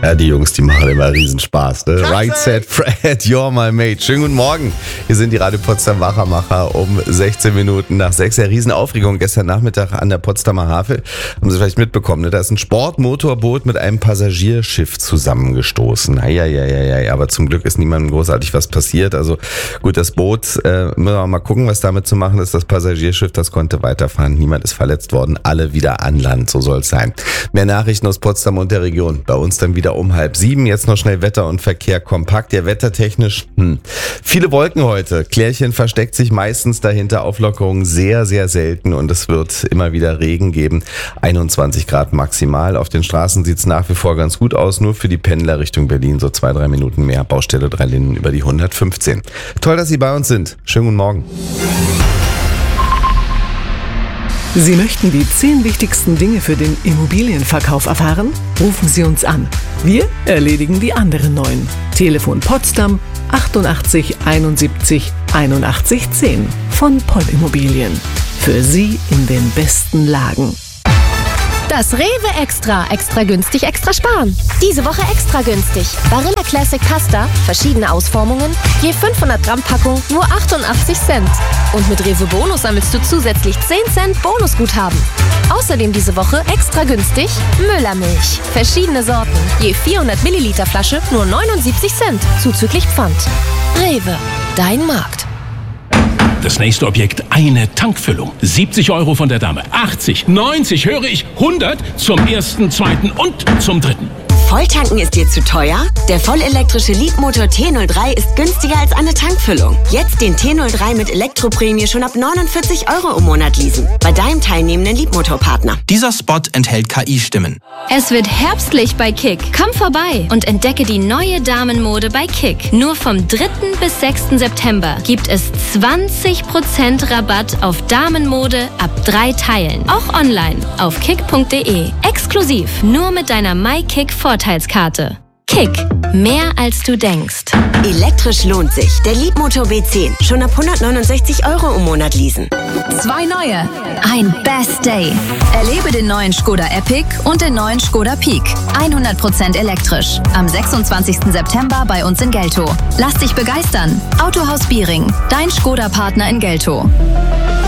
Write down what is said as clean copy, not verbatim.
Ja, die Jungs, die machen immer Riesenspaß. Ne? Right Set, Fred, you're my mate. Schönen guten Morgen. Hier sind die Radio Potsdam Wachermacher um 16 Minuten nach 6. Ja, Riesenaufregung gestern Nachmittag an der Potsdamer Havel. Haben Sie vielleicht mitbekommen, ne? Da ist ein Sportmotorboot mit einem Passagierschiff zusammengestoßen. Aber zum Glück ist niemandem großartig was passiert. Also gut, das Boot, müssen wir mal gucken, was damit zu machen ist. Das Passagierschiff, das konnte weiterfahren. Niemand ist verletzt worden. Alle wieder an Land, so soll es sein. Mehr Nachrichten aus Potsdam und der Region. Bei uns dann wieder um 6:30. Jetzt noch schnell Wetter und Verkehr kompakt. Ja, wettertechnisch, viele Wolken heute. Klärchen versteckt sich meistens dahinter. Auflockerung sehr, sehr selten und es wird immer wieder Regen geben. 21 Grad maximal. Auf den Straßen sieht es nach wie vor ganz gut aus. Nur für die Pendler Richtung Berlin so 2-3 Minuten mehr. Baustelle 3 Linden über die 115. Toll, dass Sie bei uns sind. Schönen guten Morgen. Sie möchten die 10 wichtigsten Dinge für den Immobilienverkauf erfahren? Rufen Sie uns an. Wir erledigen die anderen 9. Telefon Potsdam 88 71 81 10 von Poll Immobilien. Für Sie in den besten Lagen. Das Rewe Extra. Extra günstig, extra sparen. Diese Woche extra günstig. Barilla Classic Pasta, verschiedene Ausformungen, je 500 Gramm Packung, nur 88 Cent. Und mit Rewe Bonus sammelst du zusätzlich 10 Cent Bonusguthaben. Außerdem diese Woche extra günstig Müllermilch. Verschiedene Sorten, je 400 Milliliter Flasche, nur 79 Cent, zuzüglich Pfand. Rewe, dein Markt. Das nächste Objekt, eine Tankfüllung. 70 € von der Dame, 80, 90, höre ich, 100 zum ersten, zweiten und zum dritten. Volltanken ist dir zu teuer? Der vollelektrische Leadmotor T03 ist günstiger als eine Tankfüllung. Jetzt den T03 mit Elektroprämie schon ab 49 € im Monat leasen. Bei deinem teilnehmenden Leadmotorpartner. Dieser Spot enthält KI-Stimmen. Es wird herbstlich bei Kick. Komm vorbei und entdecke die neue Damenmode bei Kick. Nur vom 3. bis 6. September gibt es 20% Rabatt auf Damenmode ab 3 Teilen. Auch online auf kick.de. Exklusiv nur mit deiner MyKick Vorteilskarte. Kick. Mehr als du denkst. Elektrisch lohnt sich. Der Leadmotor B10. Schon ab 169 € im Monat leasen. 2 neue. Ein Best Day. Erlebe den neuen Skoda Epic und den neuen Skoda Peak. 100% elektrisch. Am 26. September bei uns in Geltow. Lass dich begeistern. Autohaus Biering. Dein Skoda-Partner in Geltow.